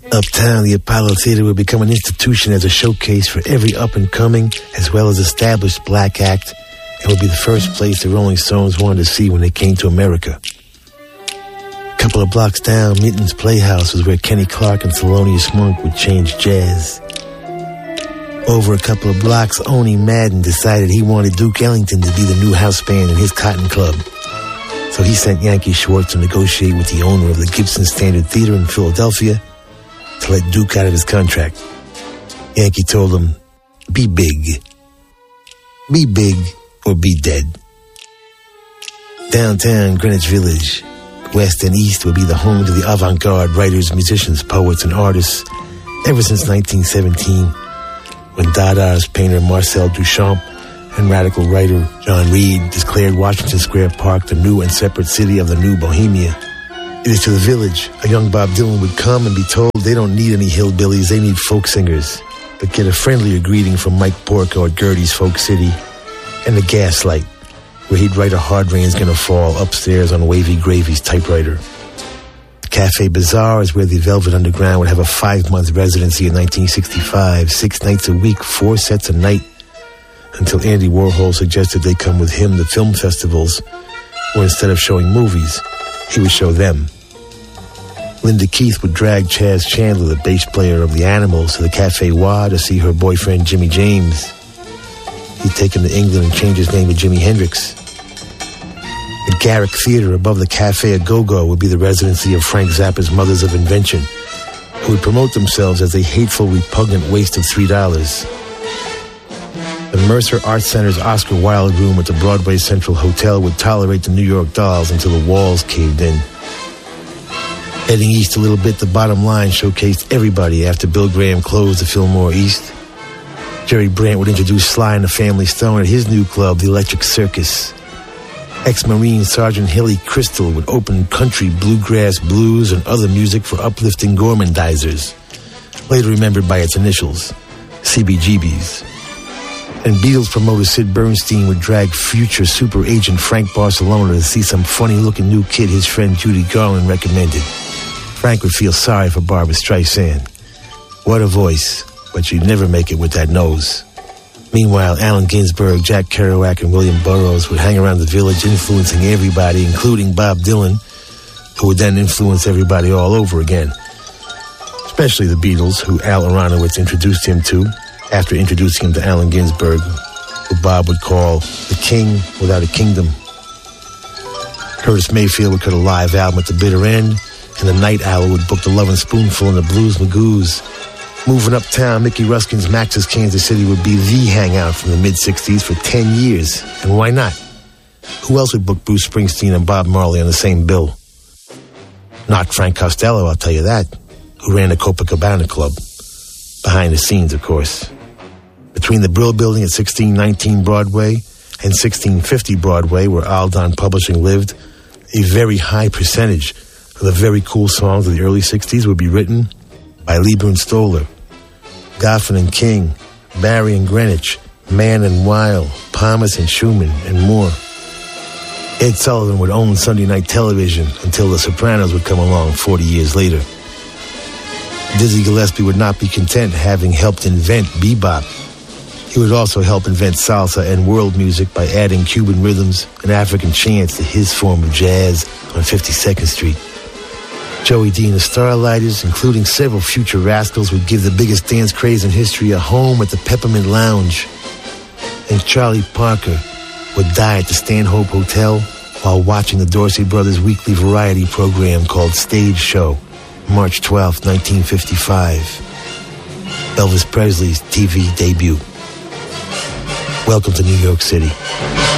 Uptown, the Apollo Theater would become an institution as a showcase for every up-and-coming as well as established black act, and would be the first place the Rolling Stones wanted to see when they came to America. A couple of blocks down, Minton's Playhouse was where Kenny Clark and Thelonious Monk would change jazz. Over a couple of blocks, Oni Madden decided he wanted Duke Ellington to be the new house band in his Cotton Club. So he sent Yankee Schwartz to negotiate with the owner of the Gibson Standard Theater in Philadelphia to let Duke out of his contract. Yankee told him, be big. Be big or be dead. Downtown Greenwich Village, west and east, would be the home to the avant-garde writers, musicians, poets, and artists ever since 1917, when Dadaist painter Marcel Duchamp and radical writer John Reed declared Washington Square Park the new and separate city of the new Bohemia. It is to the village a young Bob Dylan would come and be told they don't need any hillbillies, they need folk singers, but get a friendlier greeting from Mike Porco at Gertie's Folk City and the Gaslight, where he'd write A Hard Rain's Gonna Fall upstairs on Wavy Gravy's typewriter. Cafe Bazaar is where the Velvet Underground would have a 5-month residency in 1965, 6 nights a week, 4 sets a night, until Andy Warhol suggested they come with him to film festivals, where instead of showing movies, he would show them. Linda Keith would drag Chaz Chandler, the bass player of the Animals, to the Café Wa to see her boyfriend Jimmy James. He'd take him to England and change his name to Jimi Hendrix. The Garrick Theater above the Café A-Go-Go would be the residency of Frank Zappa's Mothers of Invention, who would promote themselves as a hateful, repugnant waste of $3. The Mercer Arts Center's Oscar Wilde room at the Broadway Central Hotel would tolerate the New York Dolls until the walls caved in. Heading east a little bit, the Bottom Line showcased everybody after Bill Graham closed the Fillmore East. Jerry Brandt would introduce Sly and the Family Stone at his new club, the Electric Circus. Ex-Marine Sergeant Hilly Crystal would open country, bluegrass, blues, and other music for uplifting gormandizers, later remembered by its initials, CBGBs. And Beatles promoter Sid Bernstein would drag future super agent Frank Barcelona to see some funny-looking new kid his friend Judy Garland recommended. Frank would feel sorry for Barbra Streisand. What a voice, but she'd never make it with that nose. Meanwhile, Allen Ginsberg, Jack Kerouac, and William Burroughs would hang around the village influencing everybody, including Bob Dylan, who would then influence everybody all over again. Especially the Beatles, who Al Aronowitz introduced him to, after introducing him to Allen Ginsberg, who Bob would call the king without a kingdom. Curtis Mayfield would cut a live album at the bitter end, and the Night Owl would book the Lovin' Spoonful and the Blues Magoos. Moving uptown, Mickey Ruskin's Max's Kansas City would be the hangout from the mid-'60s for 10 years. And why not? Who else would book Bruce Springsteen and Bob Marley on the same bill? Not Frank Costello, I'll tell you that, who ran the Copacabana Club. Behind the scenes, of course. Between the Brill Building at 1619 Broadway and 1650 Broadway, where Aldon Publishing lived, a very high percentage of the very cool songs of the early 60s would be written by Leiber and Stoller, Goffin and King, Barry and Greenwich, Mann and Weil, Palmas and Schumann, and more. Ed Sullivan would own Sunday night television until The Sopranos would come along 40 years later. Dizzy Gillespie would not be content having helped invent bebop. He would also help invent salsa and world music by adding Cuban rhythms and African chants to his form of jazz on 52nd Street. Joey D and the Starlighters, including several future rascals, would give the biggest dance craze in history a home at the Peppermint Lounge. And Charlie Parker would die at the Stanhope Hotel while watching the Dorsey Brothers' weekly variety program called Stage Show, March 12, 1955. Elvis Presley's TV debut. Welcome to New York City.